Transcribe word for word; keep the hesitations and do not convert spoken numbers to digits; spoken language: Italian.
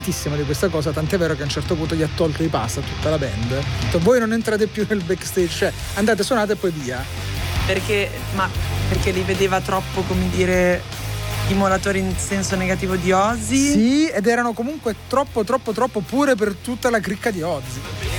di questa cosa, tant'è vero che a un certo punto gli ha tolto i pass a tutta la band. Ha detto, voi non entrate più nel backstage, cioè andate, suonate e poi via. Perché, ma perché li vedeva troppo, come dire, dimolatori in senso negativo di Ozzy? Sì, ed erano comunque troppo troppo troppo pure per tutta la cricca di Ozzy.